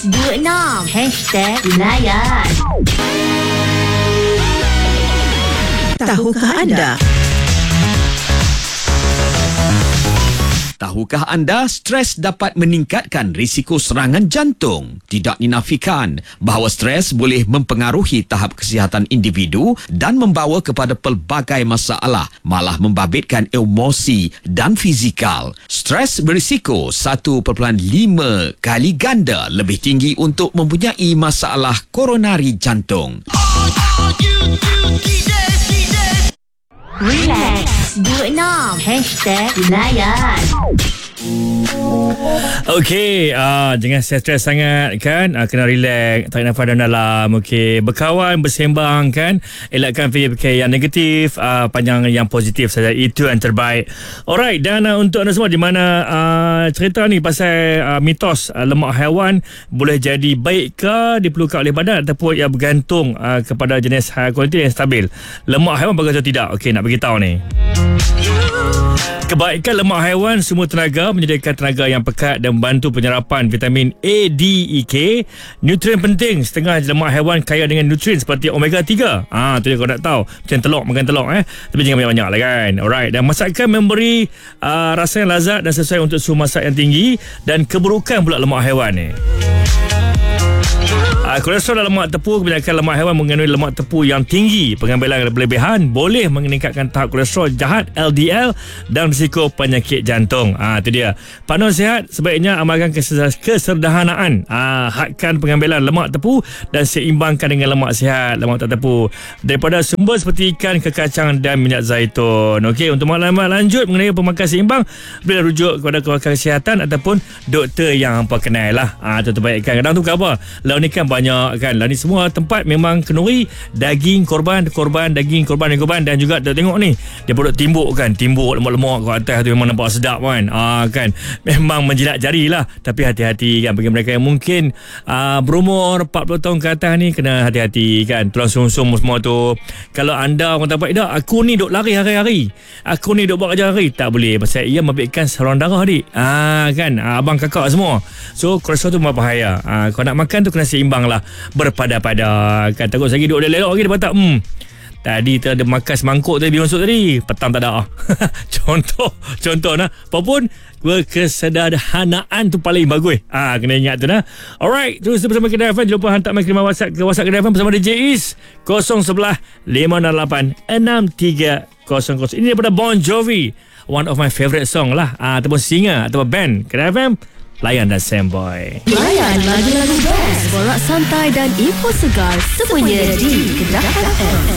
Relax2626 #Layan. Tahukah anda? Tahukah anda stres dapat meningkatkan risiko serangan jantung? Tidak dinafikan bahawa stres boleh mempengaruhi tahap kesihatan individu dan membawa kepada pelbagai masalah, malah membabitkan emosi dan fizikal. Stres berisiko 1.5 kali ganda lebih tinggi untuk mempunyai masalah koronari jantung. Relax26 #Layan. Okey, jangan stres sangat kan. Kena relax, tarik nafas dalam-dalam. Okey, berkawan, bersembang kan. Elakkan fikir-fikir yang negatif, panjang yang positif saja. Itu yang terbaik. Alright, dan untuk anda semua di mana cerita ni pasal mitos lemak haiwan boleh jadi baik ke diperlukan oleh badan ataupun ia bergantung kepada jenis kualiti yang stabil. Lemak haiwan bagus atau tidak? Okey, nak beritahu ni. Kebaikan lemak haiwan sumber tenaga menyediakan tenaga yang pekat dan membantu penyerapan vitamin A, D, E, K. Nutrien penting setengah lemak haiwan kaya dengan nutrien seperti omega 3. Tu dia kau nak tahu. Macam telur, makan telur tapi jangan banyak-banyak lah kan. Alright, dan masakan memberi rasa yang lazat dan sesuai untuk suhu masak yang tinggi. Dan keburukan pula lemak haiwan ni. Kolesterol dan lemak tepu, kebanyakan lemak haiwan mengandungi lemak tepu yang tinggi. Pengambilan berlebihan boleh meningkatkan tahap kolesterol jahat LDL dan risiko penyakit jantung. Itu dia. Panduan sihat sebaiknya amalkan kesederhanaan. Hadkan pengambilan lemak tepu dan seimbangkan dengan lemak sihat, lemak tak tepu daripada sumber seperti ikan, kekacang dan minyak zaitun. Okey, untuk maklumat lanjut mengenai pemakan seimbang, boleh rujuk kepada pakar kesihatan ataupun doktor yang hampa kenal lah. Itu terbaik kan. Kadang tu apa? Lalu ni kan banyak kan. Lah ni semua tempat memang kenduri daging korban daging korban dan juga tengok ni dia produk timbuk lemak-lemak kat atas tu memang nampak sedap kan. Kan memang menjilat jari lah. Tapi hati-hati kan bagi mereka yang mungkin berumur 40 tahun ke atas ni, kena hati-hati kan. Tulang sumsum semua tu. Kalau anda orang tak baik dah, aku ni duk lari hari-hari, aku ni duk buat kerja hari, tak boleh pasal ia membabitkan saluran darah dik. Kan abang kakak semua. So kolesterol tu memang bahaya. Kau nak makan tu kena seimbang lah, berpada-pada kan. Takut lagi duduk lelok lagi dia patah tadi tu ada makan semangkuk tadi bionsuk tadi, petang tak ada. Contoh nah. Apapun kesederhanaan tu paling bagus. Kena ingat tu nah. Alright, terus bersama Kedai FM. Jangan lupa hantar kirim WhatsApp ke WhatsApp Kedai FM bersama DJ Is 011-568-6300. Ini daripada Bon Jovi, one of my favourite song lah. Ataupun singer ataupun band Kedai FM. Layan dan Samboy. Layan lagu-lagu best, borak santai dan info segar semuanya di Kedah FM.